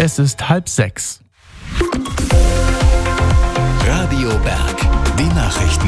Es ist 5:30. Radio Berg, die Nachrichten.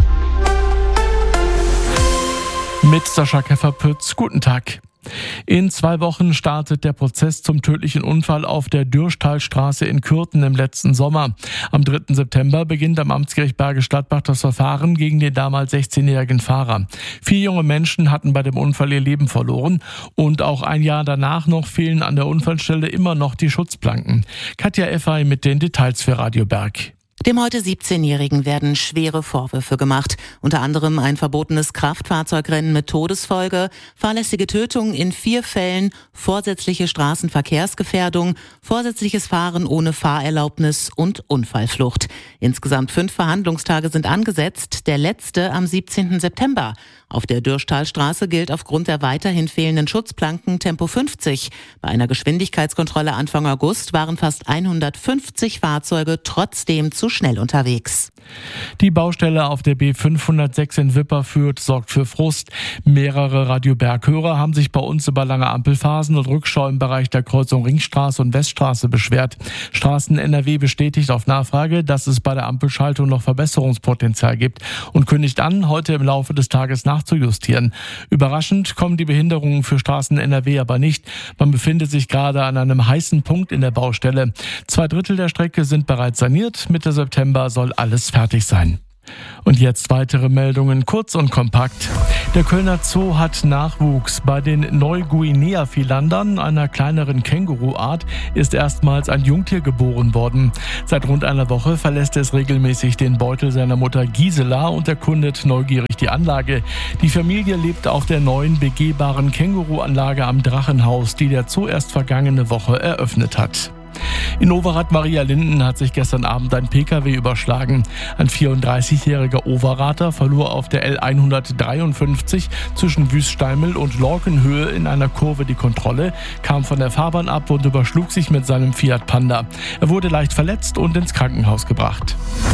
Mit Sascha Kefferpütz, guten Tag. In 2 Wochen startet der Prozess zum tödlichen Unfall auf der Dürschtalstraße in Kürten im letzten Sommer. Am 3. September beginnt am Amtsgericht Bergisch Gladbach das Verfahren gegen den damals 16-jährigen Fahrer. 4 junge Menschen hatten bei dem Unfall ihr Leben verloren und auch ein Jahr danach noch fehlen an der Unfallstelle immer noch die Schutzplanken. Katja Effay mit den Details für Radio Berg. Dem heute 17-Jährigen werden schwere Vorwürfe gemacht. Unter anderem ein verbotenes Kraftfahrzeugrennen mit Todesfolge, fahrlässige Tötung in 4 Fällen, vorsätzliche Straßenverkehrsgefährdung, vorsätzliches Fahren ohne Fahrerlaubnis und Unfallflucht. Insgesamt 5 Verhandlungstage sind angesetzt, der letzte am 17. September. Auf der Dürschtalstraße gilt aufgrund der weiterhin fehlenden Schutzplanken Tempo 50. Bei einer Geschwindigkeitskontrolle Anfang August waren fast 150 Fahrzeuge trotzdem zu schnell unterwegs. Die Baustelle auf der B506 in Wipperfürth sorgt für Frust. Mehrere Radio Berg-Hörer haben sich bei uns über lange Ampelphasen und Rückstau im Bereich der Kreuzung Ringstraße und Weststraße beschwert. Straßen NRW bestätigt auf Nachfrage, dass es bei der Ampelschaltung noch Verbesserungspotenzial gibt und kündigt an, heute im Laufe des Tages nachzujustieren. Überraschend kommen die Behinderungen für Straßen NRW aber nicht. Man befindet sich gerade an einem heißen Punkt in der Baustelle. 2/3 der Strecke sind bereits saniert. Mitte September soll alles fertig sein. Und jetzt weitere Meldungen, kurz und kompakt. Der Kölner Zoo hat Nachwuchs. Bei den Neuguinea-Filandern, einer kleineren Känguruart, ist erstmals ein Jungtier geboren worden. Seit rund einer Woche verlässt es regelmäßig den Beutel seiner Mutter Gisela und erkundet neugierig die Anlage. Die Familie lebt auf der neuen begehbaren Känguruanlage am Drachenhaus, die der Zoo erst vergangene Woche eröffnet hat. In Overath-Maria Linden hat sich gestern Abend ein Pkw überschlagen. Ein 34-jähriger Overather verlor auf der L153 zwischen Wüststeimel und Lorkenhöhe in einer Kurve die Kontrolle, kam von der Fahrbahn ab und überschlug sich mit seinem Fiat Panda. Er wurde leicht verletzt und ins Krankenhaus gebracht.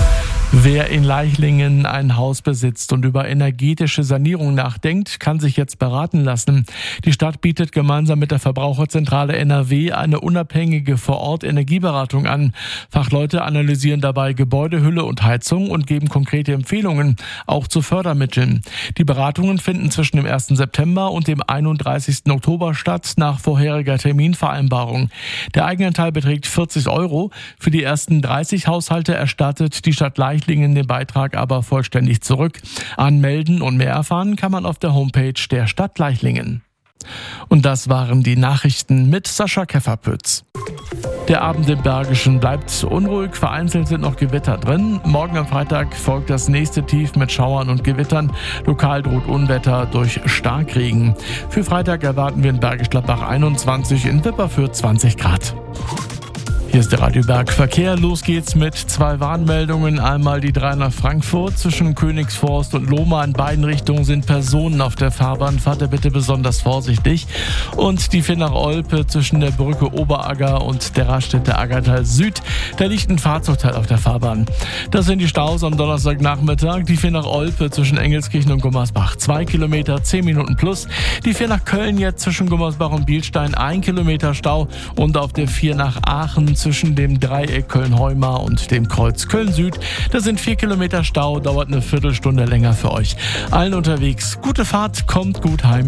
Wer in Leichlingen ein Haus besitzt und über energetische Sanierung nachdenkt, kann sich jetzt beraten lassen. Die Stadt bietet gemeinsam mit der Verbraucherzentrale NRW eine unabhängige Vor-Ort-Energieberatung an. Fachleute analysieren dabei Gebäudehülle und Heizung und geben konkrete Empfehlungen, auch zu Fördermitteln. Die Beratungen finden zwischen dem 1. September und dem 31. Oktober statt, nach vorheriger Terminvereinbarung. Der Eigenanteil beträgt 40 €. Für die ersten 30 Haushalte erstattet die Stadt Leichlingen den Beitrag aber vollständig zurück. Anmelden und mehr erfahren kann man auf der Homepage der Stadt Leichlingen. Und das waren die Nachrichten mit Sascha Kefferpütz. Der Abend im Bergischen bleibt unruhig, vereinzelt sind noch Gewitter drin. Morgen am Freitag folgt das nächste Tief mit Schauern und Gewittern. Lokal droht Unwetter durch Starkregen. Für Freitag erwarten wir in Bergisch Gladbach 21, in Wipperfürth 20 Grad. Hier ist der Radio Berg Verkehr. Los geht's mit 2 Warnmeldungen. Einmal die 3 nach Frankfurt. Zwischen Königsforst und Lohmar in beiden Richtungen sind Personen auf der Fahrbahn. Fahrt da bitte besonders vorsichtig. Und die 4 nach Olpe zwischen der Brücke Oberagger und der Raststätte Aggertal Süd. Da liegt ein Fahrzeugteil auf der Fahrbahn. Das sind die Staus am Donnerstagnachmittag. Die 4 nach Olpe zwischen Engelskirchen und Gummersbach 2 Kilometer, 10 Minuten plus. Die 4 nach Köln jetzt zwischen Gummersbach und Bielstein 1 Kilometer Stau. Und auf der 4 nach Aachen zwischen dem Dreieck Köln-Heumar und dem Kreuz Köln-Süd. Das sind 4 Kilometer Stau, dauert eine Viertelstunde länger für euch. Allen unterwegs, gute Fahrt, kommt gut heim.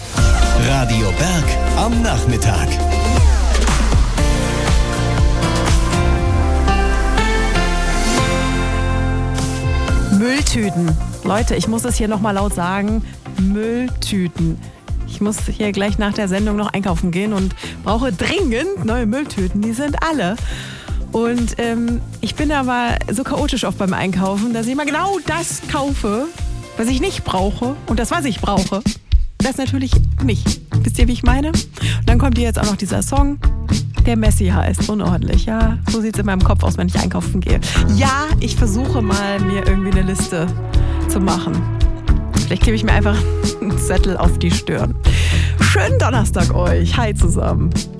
Radio Berg am Nachmittag. Mülltüten. Leute, ich muss es hier nochmal laut sagen. Mülltüten. Ich muss hier gleich nach der Sendung noch einkaufen gehen und brauche dringend neue Mülltüten. Die sind alle. Und ich bin aber so chaotisch oft beim Einkaufen, dass ich immer genau das kaufe, was ich nicht brauche. Und das, was ich brauche, das natürlich nicht. Wisst ihr, wie ich meine? Und dann kommt hier jetzt auch noch dieser Song, der Messi heißt. Unordentlich, ja. So sieht es in meinem Kopf aus, wenn ich einkaufen gehe. Ja, ich versuche mal, mir irgendwie eine Liste zu machen. Vielleicht klebe ich mir einfach einen Zettel auf die Stirn. Schönen Donnerstag euch. Hi zusammen.